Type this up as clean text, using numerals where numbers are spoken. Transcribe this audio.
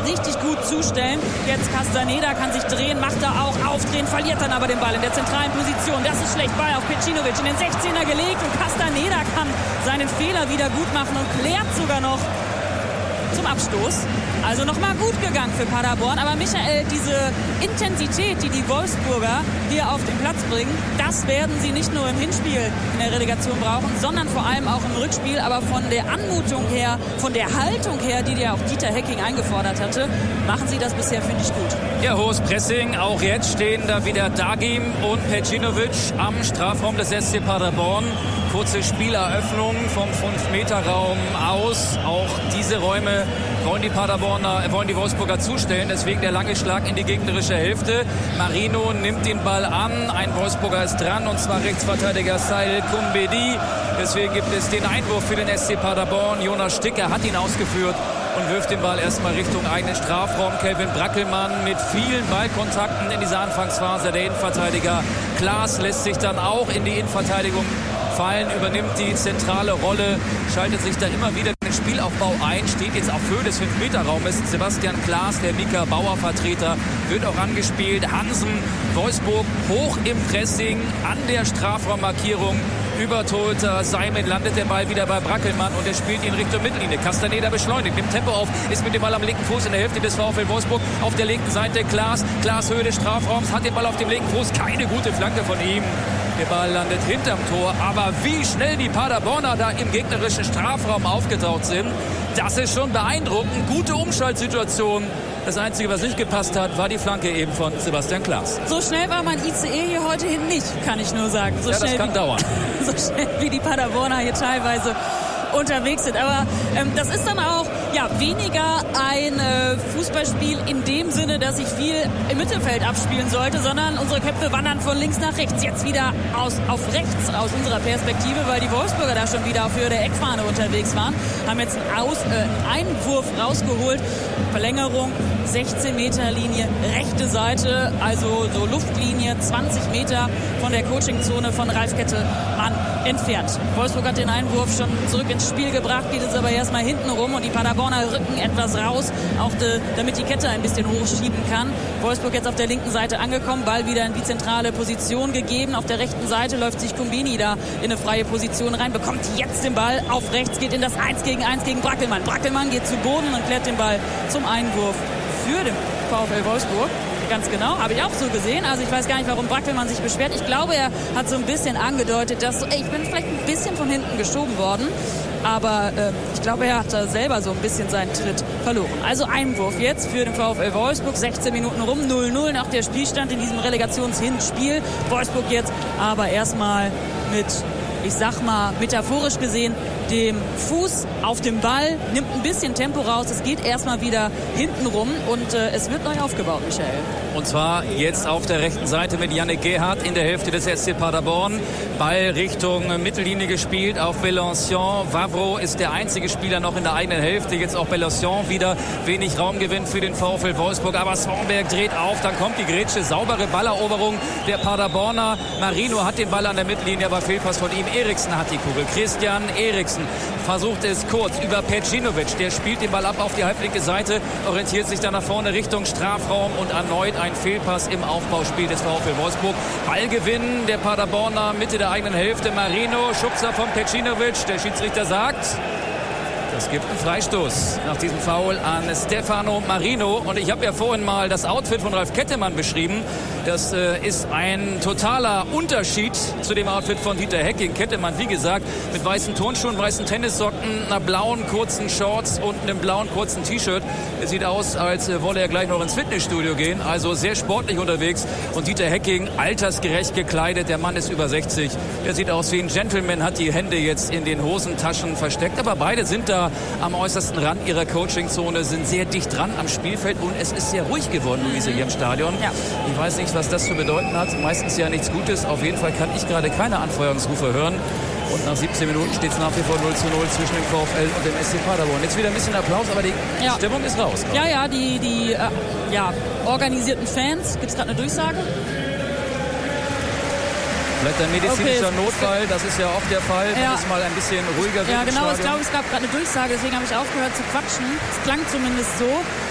richtig gut zustellen. Jetzt Castaneda kann sich drehen, macht er auch aufdrehen, verliert dann aber den Ball in der zentralen Position. Das ist schlecht. Ball auf Pecinovic in den 16er gelegt und Castaneda kann seinen Fehler wieder gut machen und klärt sogar noch zum Abstoß. Also nochmal gut gegangen für Paderborn. Aber Michael, diese Intensität, die die Wolfsburger hier auf den Platz bringen, das werden sie nicht nur im Hinspiel in der Relegation brauchen, sondern vor allem auch im Rückspiel. Aber von der Anmutung her, von der Haltung her, die ja auch Dieter Hecking eingefordert hatte, machen sie das bisher, finde ich, gut. Ja, hohes Pressing. Auch jetzt stehen da wieder Dagim und Pecinovic am Strafraum des SC Paderborn. Kurze Spieleröffnung vom 5-Meter-Raum aus. Auch diese Räume wollen die Wolfsburger zustellen. Deswegen der lange Schlag in die gegnerische Hälfte. Marino nimmt den Ball an. Ein Wolfsburger ist dran, und zwar Rechtsverteidiger Saïd Koumbedi. Deswegen gibt es den Einwurf für den SC Paderborn. Jonas Sticker hat ihn ausgeführt und wirft den Ball erstmal Richtung eigenen Strafraum. Kelvin Brackelmann mit vielen Ballkontakten in dieser Anfangsphase. Der Innenverteidiger Klaas lässt sich dann auch in die Innenverteidigung fallen, übernimmt die zentrale Rolle, schaltet sich da immer wieder den Spielaufbau ein, steht jetzt auf Höhe des 5-Meter-Raumes. Sebastian Klaas, der Mika Bauer-Vertreter, wird auch angespielt. Hansen, Wolfsburg hoch im Pressing, an der Strafraummarkierung. Über Torhüter Simon landet der Ball wieder bei Brackelmann und er spielt ihn Richtung Mittellinie. Castaneda beschleunigt, nimmt Tempo auf, ist mit dem Ball am linken Fuß in der Hälfte des VfL Wolfsburg. Auf der linken Seite Klaas Höhe des Strafraums, hat den Ball auf dem linken Fuß. Keine gute Flanke von ihm. Der Ball landet hinterm Tor, aber wie schnell die Paderborner da im gegnerischen Strafraum aufgetaucht sind, das ist schon beeindruckend. Gute Umschaltsituation. Das Einzige, was nicht gepasst hat, war die Flanke eben von Sebastian Klaas. So schnell war mein ICE hier heute hin nicht, kann ich nur sagen. So ja, schnell das kann dauern. So schnell wie die Paderborner hier teilweise unterwegs sind. Aber das ist dann auch weniger ein Fußballspiel in dem Sinne, dass sich viel im Mittelfeld abspielen sollte, sondern unsere Köpfe wandern von links nach rechts. Jetzt wieder auf rechts aus unserer Perspektive, weil die Wolfsburger da schon wieder auf Höhe der Eckfahne unterwegs waren. Haben jetzt einen Einwurf rausgeholt. Verlängerung, 16-Meter-Linie, rechte Seite, also so Luftlinie, 20 Meter von der Coachingzone von Ralf Kettemann entfernt. Wolfsburg hat den Einwurf schon zurück ins Spiel gebracht, geht jetzt aber erstmal hinten rum und die Paderborner rücken etwas raus, auch damit die Kette ein bisschen hochschieben kann. Wolfsburg jetzt auf der linken Seite angekommen, Ball wieder in die zentrale Position gegeben. Auf der rechten Seite läuft sich Koumbedi da in eine freie Position rein, bekommt jetzt den Ball auf rechts, geht in das 1 gegen 1 gegen Brackelmann. Brackelmann geht zu Boden und klärt den Ball zum Einwurf für den VfL Wolfsburg. Ganz genau, habe ich auch so gesehen. Also ich weiß gar nicht, warum Brackelmann sich beschwert. Ich glaube, er hat so ein bisschen angedeutet, dass ich bin vielleicht ein bisschen von hinten geschoben worden. Aber ich glaube, er hat da selber so ein bisschen seinen Tritt verloren. Also Einwurf jetzt für den VfL Wolfsburg. 16 Minuten rum, 0-0 nach der Spielstand in diesem Relegationshinspiel. Wolfsburg jetzt aber erstmal mit, ich sag mal, metaphorisch gesehen, dem Fuß auf dem Ball, nimmt ein bisschen Tempo raus. Es geht erstmal wieder hinten rum und es wird neu aufgebaut, Michael. Und zwar jetzt auf der rechten Seite mit Yannick Gerhardt in der Hälfte des SC Paderborn. Ball Richtung Mittellinie gespielt auf Bellancion. Wavro ist der einzige Spieler noch in der eigenen Hälfte. Jetzt auch Bellancion wieder. Wenig Raumgewinn für den VfL Wolfsburg. Aber Swanberg dreht auf. Dann kommt die Grätsche. Saubere Balleroberung der Paderborner. Marino hat den Ball an der Mittellinie, aber Fehlpass von ihm. Eriksen hat die Kugel. Christian Eriksen versucht es kurz über Pecinovic. Der spielt den Ball ab auf die halblinke Seite. Orientiert sich dann nach vorne Richtung Strafraum und erneut ein Fehlpass im Aufbauspiel des VfL Wolfsburg. Ballgewinn der Paderborner Mitte der eigenen Hälfte. Marino, Schubser von Pecinovic. Der Schiedsrichter sagt, es gibt einen Freistoß nach diesem Foul an Stefano Marino. Und ich habe ja vorhin mal das Outfit von Ralf Kettemann beschrieben. Das ist ein totaler Unterschied zu dem Outfit von Dieter Hecking. Kettemann, wie gesagt, mit weißen Turnschuhen, weißen Tennissocken, einer blauen kurzen Shorts und einem blauen kurzen T-Shirt. Es sieht aus, als wolle er gleich noch ins Fitnessstudio gehen. Also sehr sportlich unterwegs. Und Dieter Hecking, altersgerecht gekleidet. Der Mann ist über 60. Der sieht aus wie ein Gentleman, hat die Hände jetzt in den Hosentaschen versteckt. Aber beide sind da am äußersten Rand ihrer Coachingzone, sind sehr dicht dran am Spielfeld. Und es ist sehr ruhig geworden, Luise, hier im Stadion. Ja. Ich weiß nicht, was das zu bedeuten hat. Meistens ja nichts Gutes. Auf jeden Fall kann ich gerade keine Anfeuerungsrufe hören. Und nach 17 Minuten steht es nach wie vor 0:0 zwischen dem VfL und dem SC Paderborn. Jetzt wieder ein bisschen Applaus, aber die Stimmung ist raus. Ja, die organisierten Fans. Gibt es gerade eine Durchsage? Vielleicht ein medizinischer Notfall, das ist ja oft der Fall, wenn es mal ein bisschen ruhiger wird. Ja, genau, ich glaube, es gab gerade eine Durchsage, deswegen habe ich aufgehört zu quatschen. Es klang zumindest so.